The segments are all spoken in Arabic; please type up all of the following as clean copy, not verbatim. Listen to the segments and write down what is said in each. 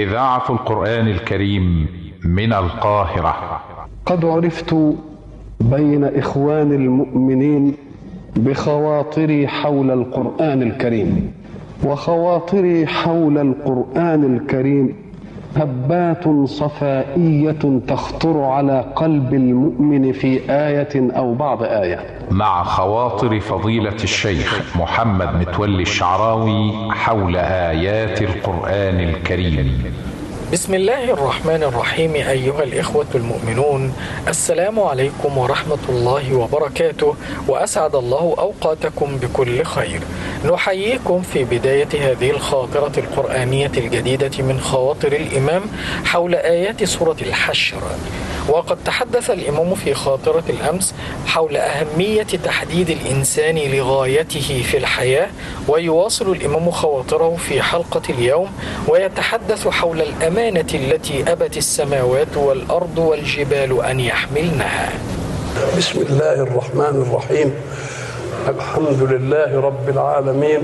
إذاعة القرآن الكريم من القاهرة. قد عرفت بين إخوان المؤمنين بخواطري حول القرآن الكريم، وخواطري حول القرآن الكريم هبات صفائية تخطر على قلب المؤمن في آية أو بعض آية. مع خواطر فضيلة الشيخ محمد متولي الشعراوي حول آيات القرآن الكريم. بسم الله الرحمن الرحيم. أيها الإخوة المؤمنون، السلام عليكم ورحمة الله وبركاته، وأسعد الله أوقاتكم بكل خير. نحييكم في بداية هذه الخاطرة القرآنية الجديدة من خواطر الإمام حول آيات سورة الحشر. وقد تحدث الإمام في خاطرة الأمس حول أهمية تحديد الإنسان لغايته في الحياة، ويواصل الإمام خواطره في حلقة اليوم ويتحدث حول الأمانة التي أبت السماوات والأرض والجبال أن يحملنها. بسم الله الرحمن الرحيم. الحمد لله رب العالمين،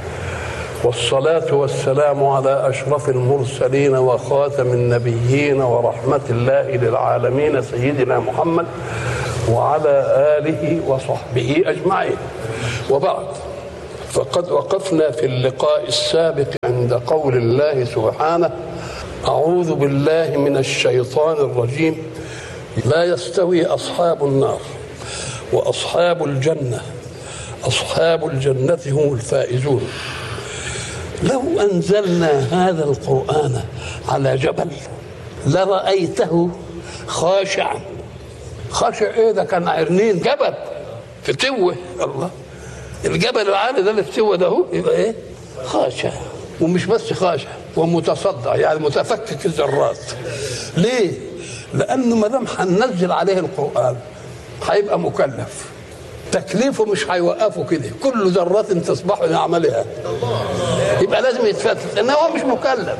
والصلاة والسلام على أشرف المرسلين وخاتم النبيين ورحمة الله للعالمين سيدنا محمد وعلى آله وصحبه أجمعين. وبعد، فقد وقفنا في اللقاء السابق عند قول الله سبحانه: أعوذ بالله من الشيطان الرجيم، لا يستوي أصحاب النار وأصحاب الجنة، أصحاب الجنة هم الفائزون. لو أنزلنا هذا القرآن على جبل لرأيته خاشعا. خاشع إيه ده؟ كان عرنين جبل في توه. الله، الجبل العالي ده اللي في توه ده هو يبقى إيه؟ خاشع. ومش بس خاشع، ومتصدع، يعني متفكك الذرات. ليه؟ لأنه ما دام هننزل عليه القرآن هيبقى مكلف. تكليفه مش هيوقفه كده، كل ذرات تصبح لعملها، يبقى لازم يتفتت. لأنه هو مش مكلف،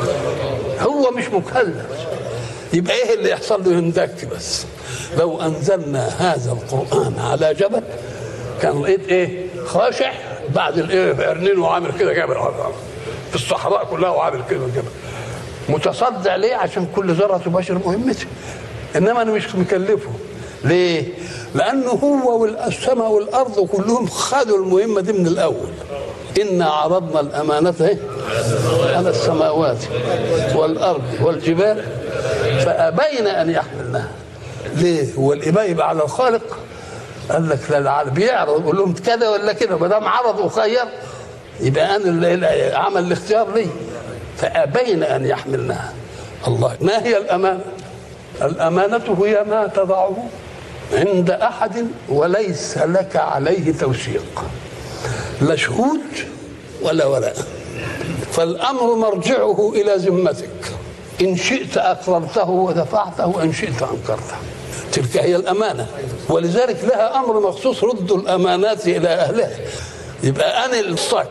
هو مش مكلف، يبقى ايه اللي يحصل له؟ يندك بس. لو أنزلنا هذا القرآن على جبل كان لقيت ايه؟ خاشع بعد الايه؟ عرنين وعامل كده جبل في الصحراء كلها وعامل كده جبل. متصدع ليه؟ عشان كل ذرة تباشر مهمته. إنما أنا مش مكلفه. ليه؟ لأنه هو والسماء والأرض كلهم خدوا المهمة دي من الأول. إنا عرضنا الأمانة على السماوات والأرض والجبال فأبين أن يحملنها. ليه؟ هو الإباء يبقى على الخالق؟ قال لك لا، العالم بيعرض يقول لهم كذا ولا كده، ما دام عرض وخير يبقى أنا اللي عمل الاختيار لي. فأبين أن يحملنها. الله، ما هي الأمانة؟ الأمانة هي ما تضعه عند أحد وليس لك عليه توثيق، لا شهود ولا وراء، فالأمر مرجعه إلى ذمتك. إن شئت أقررته ودفعته، وإن شئت أنكرته. تلك هي الأمانة. ولذلك لها أمر مخصوص: ردوا الأمانات إلى أهلها. يبقى أنا الصك،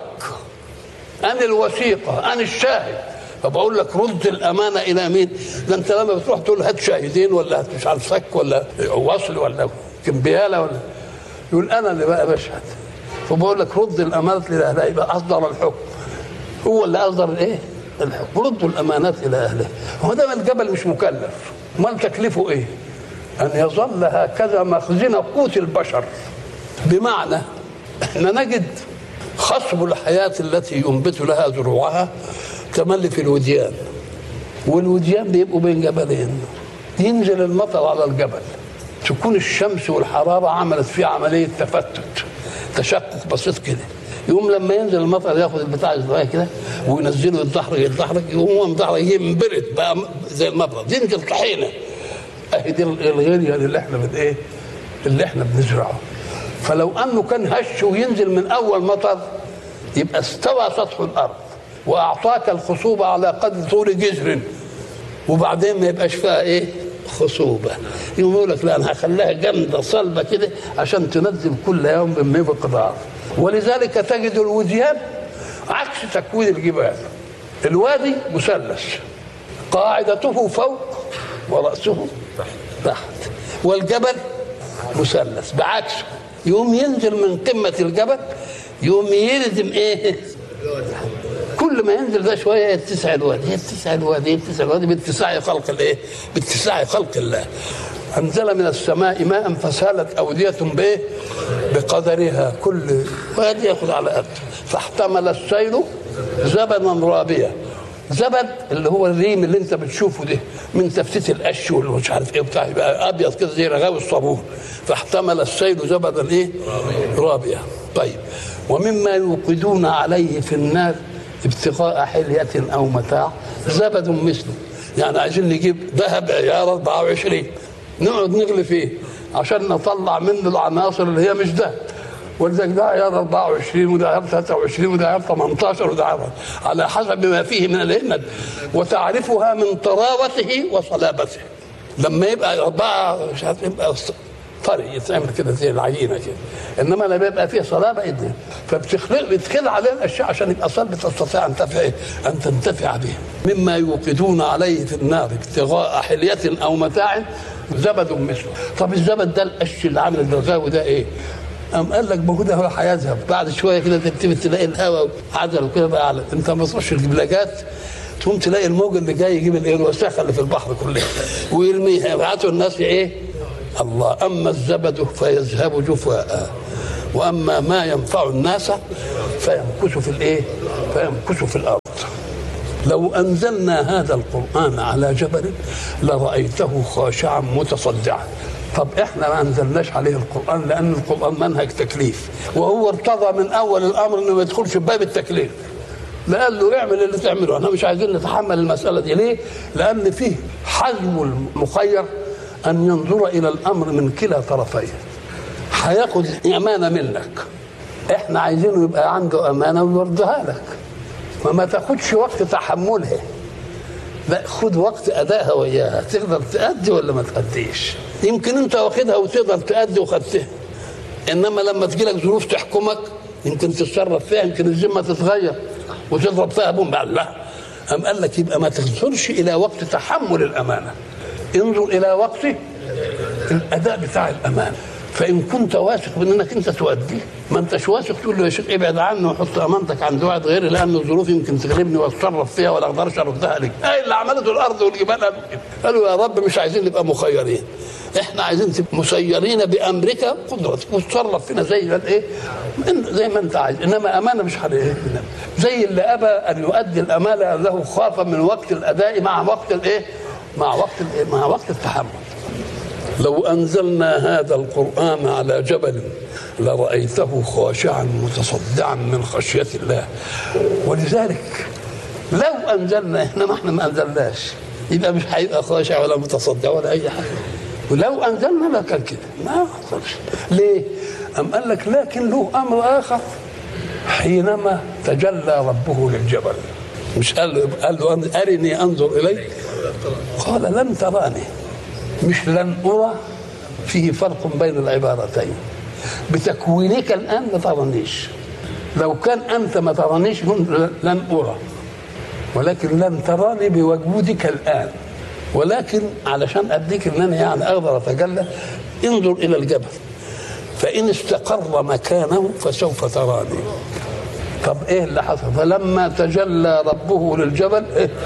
أنا الوثيقة، أنا الشاهد. فبقول لك رد الأمانة إلى مين؟ ده أنت لما بتروح تقول هات شاهدين ولا هات مش عارف صك ولا وصل ولا كمبيالة ولا، يقول أنا اللي بقى بشهد. فبقول لك رد الأمانة إلى أهلها، يبقى أصدر الحكم، هو اللي أصدر الإيه؟ الحكم. ردوا الأمانات إلى أهلها. هو ده الجبل مش مكلف، امال تكلفه إيه؟ أن يظل هكذا مخزن قوت البشر. بمعنى إحنا نجد خصب الحياة التي ينبت لها زروعها تملي في الوديان، والوديان بيبقوا بين جبلين. ينزل المطر على الجبل، تكون الشمس والحرارة عملت فيه عملية تفتت، تشقق بسيط كده. يقوم لما ينزل المطر ياخد البتاع الصغير كده وينزله يتدحرج، يقوم هو مدحرج ينبرد بقى زي المبرد، ينزل طحينة. اهي دي الغيرية اللي احنا ايه؟ اللي احنا بنزرعه. فلو انه كان هش وينزل من اول مطر يبقى استوى سطح الارض واعطاك الخصوبة على قدر طول جذر، وبعدين ما يبقاش فيها ايه؟ خصوبة. يقول لك لا، انا هخليها جامدة صلبة كده عشان تنزل كل يوم بمقدار. ولذلك تجد الوديان عكس تكوين الجبال. الوادي مثلث، قاعدته فوق ورأسه تحت، والجبل مثلث بعكسه. يقوم ينزل من قمة الجبل، يقوم يلزم ايه؟ كل ما ينزل ده شويه يتسع الوادي، يتسع الوادي، يتسع الوادي باتساع خلق الايه؟ باتساع خلق الله. انزل من السماء ماء فسالت اوديه بايه؟ بقدرها، كل وادي ياخذ على قدر. فاحتمل السيل زبدا رابيا. زبد اللي هو الريم اللي انت بتشوفه ده من تفتيت القش والمش عارف ايه بتاع، يبقى ابيض كده زي رغاوي الصابون. فاحتمل السيل زبدا ايه؟ رابيا. طيب، ومما يوقدون عليه في النار ابتغاء حلية او متاع زبد مثله. يعني عايزين نجيب ذهب عيار 24 نقعد نغلي فيه عشان نطلع منه العناصر اللي هي مش ذهب، ولذلك ده عيار 24 وده عيار 23 وده عيار 18 وده عيار على حسب ما فيه من الهند، وتعرفها من طراوته وصلابته. لما يبقى 4 مش عارف يبقى طري يتعمل كده زي العجينه كده، انما لما بيبقى فيه صلابه يدي بتخلع عليه الاشياء عشان يبقى صلب تستطيع ان تنتفع به. مما يوقدون عليه في النار ابتغاء حلية او متاع زبد مثله. طب الزبد ده القش اللي عامل الرغاوي ده ايه؟ قام قال لك ما هو ده هو هيذهب بعد شويه كده، تبتدي تلاقي الهواء عدل وكده بقى على انت ما تروحش الجبلاجات تقوم تلاقي الموج اللي جاي يجيب الايه الوساخه اللي في البحر كلها ويرميها، يبعتوا الناس ايه؟ الله. اما الزبد فيذهب جفاء واما ما ينفع الناس فيمكث في الايه؟ فيمكث في الارض. لو انزلنا هذا القران على جبل لرايته خاشعا متصدعا. طب احنا ما انزلناش عليه القران لان القران منهج تكليف، وهو ارتضى من اول الامر انه ما يدخلش في باب التكليف. لا قال له اعمل اللي تعمله، احنا مش عايزين نتحمل المساله دي. ليه؟ لان فيه حزم المخير ان ينظر الى الامر من كلا طرفيه. هياخد امانه منك، احنا عايزينه يبقى عنده امانه ويردها لك، فما تاخدش وقت تحملها، لا خد وقت ادائها وياها. تقدر تأدي ولا ما تأديش؟ يمكن انت واخدها وتقدر تأدي وخدتها، انما لما تجي لك ظروف تحكمك يمكن تتصرف فيها، يمكن الذمه تتغير وتضرب فيها بوم. لا، أم قال لك يبقى ما تنظرش الى وقت تحمل الامانه، انظر الى وقت الاداء بتاع الامانه. فان كنت واثق من انك انت تؤديه، ما انتش واثق تقول له يا شيخ ابعد عني وحط امانتك عند واحد غيري لان الظروف يمكن تغلبني واتصرف فيها ولا اقدرش اردها لك. ايه اللي عملته الارض والجبال قالوا يا رب مش عايزين نبقى مخيرين، احنا عايزين تبقى مسيرين بامرك قدرتك وتصرف فينا زي الايه؟ زي ما انت عايز، انما امانه مش حقيقيه. زي اللي ابى ان يؤدي الامانه له خاف من وقت الاداء مع وقت الايه؟ مع وقت التحمل. لو أنزلنا هذا القرآن على جبل لرأيته خاشعا متصدعا من خشية الله. ولذلك لو أنزلنا إحنا ما أنزلناش يبقى مش هيبقى خاشع ولا متصدع ولا أي حاجة. ولو أنزلنا ما كان كده، ما حصلش. ليه؟ أم قال لك لكن له أمر آخر. حينما تجلى ربه للجبل مش قال له أرني أنظر إليك، قال لن تراني، مش لن أرى. فيه فرق بين العبارتين. بتكوينك الآن ما ترانيش، لو كان أنت ما ترانيش لن أرى، ولكن لن تراني بوجودك الآن. ولكن علشان أديك أن أنا يعني أقدر أتجلى انظر إلى الجبل فإن استقر مكانه فسوف تراني. طب إيه اللي حصل؟ فلما تجلى ربه للجبل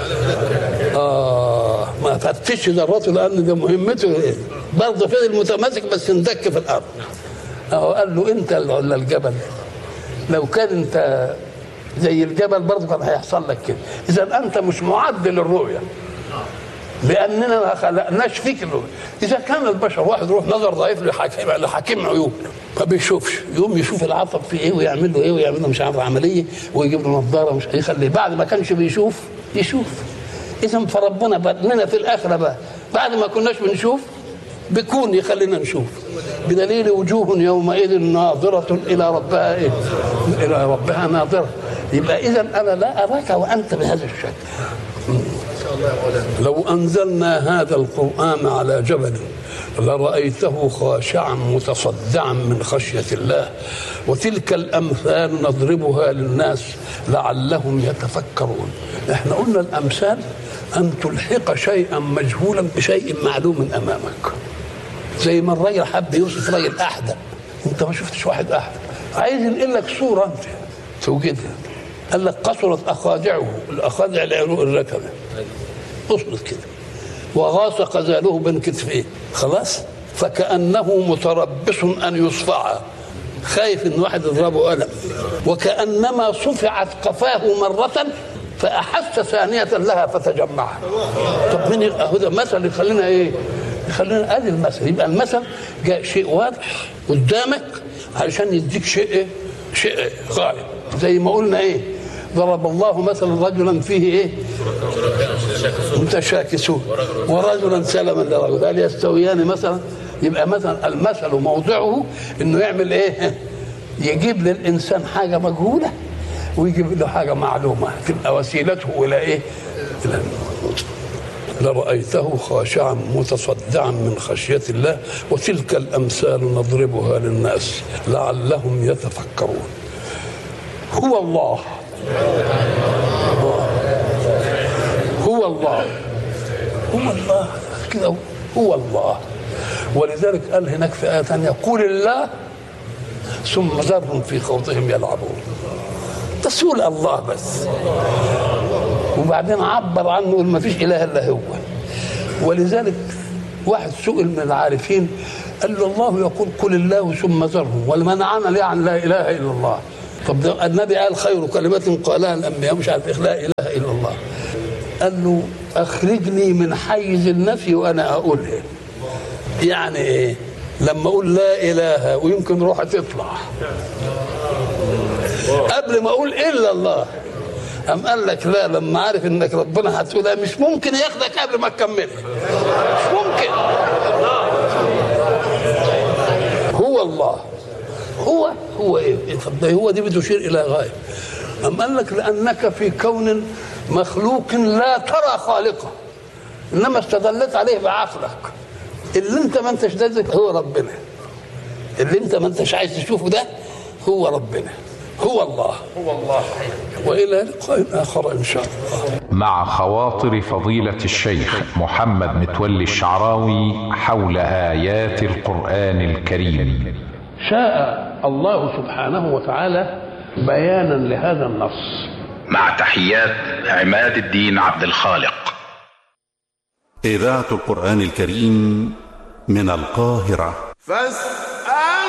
ما فتش ذراته لأن ده مهمته إيه؟ برضه فضل متماسك بس اندك في الأرض. قال له أنت ولا الجبل؟ لو كان أنت زي الجبل برضه كان هيحصل لك كده. إذا أنت مش معد للرؤية لأننا ما خلقناش فيك الرؤية. إذا كان البشر واحد يروح نظر ضعيف لحكيم عيوب ما بيشوفش، يقوم يشوف العصب في إيه ويعمل له إيه ويعمل له مش عارف عملية ويجيب له نظارة مش يخليه بعد ما كانش بيشوف يشوف. إذا فربنا لنا في الآخرة بقى بعد ما كناش بنشوف بيكون يخلينا نشوف، بدليل وجوه يومئذ ناظرة إلى ربها إيه؟ إلى ربها ناظرة. يبقى إذا أنا لا أراك وأنت بهذا الشكل. لو أنزلنا هذا القرآن على جبل لرأيته خاشعا متصدعا من خشية الله وتلك الأمثال نضربها للناس لعلهم يتفكرون. احنا قلنا الأمثال أن تلحق شيئا مجهولا بشيء معلوم أمامك. زي ما الراجل حب يوصف راجل أحدب، أنت ما شفتش واحد أحدب، عايز ينقل لك صورة أنت توجدها، قال لك قصرت أخاذعه، الأخاذع العروق الركبة قصرت كده، وغاص قزاله بين كتفيه، خلاص، فكأنه متربص أن يصفع، خايف إن واحد يضربه قلم، وكأنما صفعت قفاه مرة فأحس ثانية لها فتجمعها. طب من هذا مثل يخلينا إيه؟ يخلينا ادي المثل. يبقى المثل جاء شيء واضح قدامك علشان يديك شيء غالب. زي ما قلنا ايه؟ ضرب الله مثلا رجلا فيه ايه؟ متشاكسون ورجلا سلما لرجل هل يستويان مثلا؟ يبقى مثلا المثل موضعه انه يعمل ايه؟ يجيب للانسان حاجه مجهوله ويجيب له حاجه معلومه، تبقى وسيلته الى ايه؟ الى لرأيته خاشعا متصدعا من خشية الله وتلك الأمثال نضربها للناس لعلهم يتفكرون. هو الله، هو الله، هو الله كده، هو الله. ولذلك قال هناك في آية ثانية قل الله ثم ذرهم في خوضهم يلعبون. تسول الله بس، وبعدين عبر عنه ما فيش اله الا هو. ولذلك واحد سئل من العارفين قال له الله يقول قل الله ثم ذرهم ولمنعنا ليه عن لا اله الا الله؟ طب النبي قال خير كلمة قالها الانبياء مش عارف لا اله الا الله. قال له اخرجني من حيز النفي وانا اقولها. يعني ايه؟ لما اقول لا اله ويمكن روحي تطلع قبل ما اقول الا الله، أم قال لك لا، لما عارف انك ربنا هتقولها مش ممكن ياخدك قبل ما تكملها، مش ممكن. هو الله، هو ايه؟ طب هو دي بتشير الى غايه. أم قال لك لانك في كون مخلوق لا ترى خالقه، انما استدلت عليه بعقلك. اللي انت ما انتش دارك هو ربنا، اللي انت ما انتش عايز تشوفه ده هو ربنا، هو الله، هو الله. وإلى لقاء آخر إن شاء الله. مع خواطر فضيلة الشيخ محمد متولي الشعراوي حول آيات القرآن الكريم. شاء الله سبحانه وتعالى بيانا لهذا النص. مع تحيات عماد الدين عبد الخالق. إذاعة القرآن الكريم من القاهرة.